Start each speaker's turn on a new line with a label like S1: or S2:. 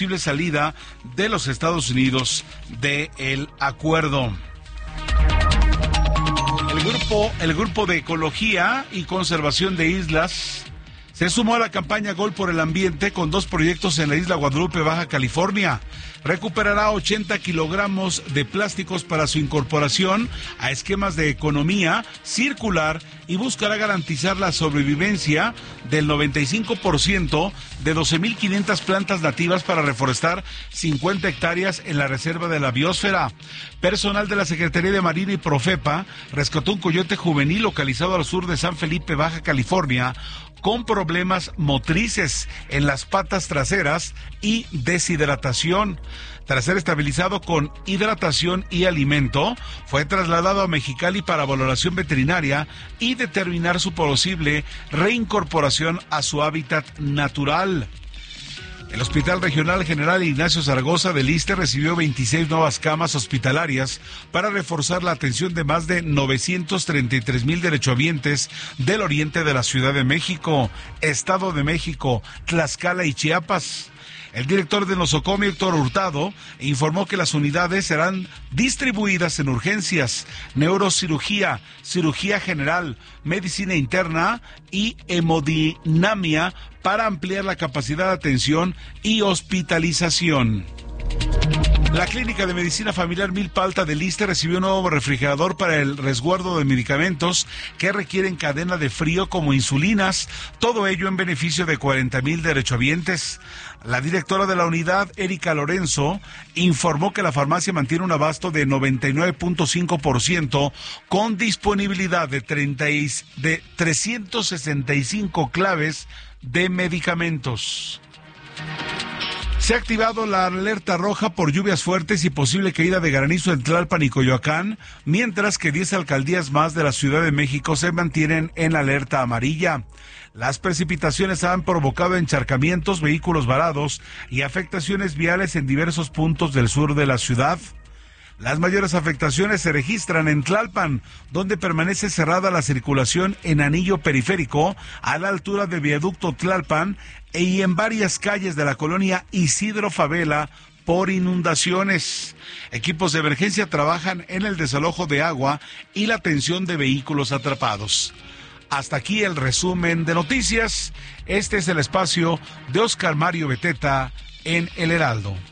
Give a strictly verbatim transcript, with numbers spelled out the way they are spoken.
S1: posible salida de los Estados Unidos del acuerdo. El grupo, el grupo de Ecología y Conservación de Islas se sumó a la campaña Gol por el Ambiente con dos proyectos en la isla Guadalupe, Baja California. Recuperará ochenta kilogramos de plásticos para su incorporación a esquemas de economía circular y buscará garantizar la sobrevivencia del noventa y cinco por ciento de doce mil quinientas plantas nativas para reforestar cincuenta hectáreas en la reserva de la biosfera. Personal de la Secretaría de Marina y Profepa rescató un coyote juvenil localizado al sur de San Felipe, Baja California, con problemas motrices en las patas traseras y deshidratación. Tras ser estabilizado con hidratación y alimento, fue trasladado a Mexicali para valoración veterinaria y determinar su posible reincorporación a su hábitat natural. El Hospital Regional General Ignacio Zaragoza del Iste recibió veintiséis nuevas camas hospitalarias para reforzar la atención de más de novecientos treinta y tres mil derechohabientes del oriente de la Ciudad de México, Estado de México, Tlaxcala y Chiapas. El director de Nosocomio, Héctor Hurtado, informó que las unidades serán distribuidas en urgencias, neurocirugía, cirugía general, medicina interna y hemodinamia para ampliar la capacidad de atención y hospitalización. La Clínica de Medicina Familiar Milpa Alta del Iste recibió un nuevo refrigerador para el resguardo de medicamentos que requieren cadena de frío como insulinas, todo ello en beneficio de cuarenta mil derechohabientes. La directora de la unidad, Erika Lorenzo, informó que la farmacia mantiene un abasto de noventa y nueve punto cinco por ciento con disponibilidad de, treinta y, de trescientas sesenta y cinco claves de medicamentos. Se ha activado la alerta roja por lluvias fuertes y posible caída de granizo en Tlalpan y Coyoacán, mientras que diez alcaldías más de la Ciudad de México se mantienen en alerta amarilla. Las precipitaciones han provocado encharcamientos, vehículos varados y afectaciones viales en diversos puntos del sur de la ciudad. Las mayores afectaciones se registran en Tlalpan, donde permanece cerrada la circulación en anillo periférico a la altura de Viaducto Tlalpan y en varias calles de la colonia Isidro Favela por inundaciones. Equipos de emergencia trabajan en el desalojo de agua y la atención de vehículos atrapados. Hasta aquí el resumen de noticias. Este es el espacio de Oscar Mario Beteta en El Heraldo.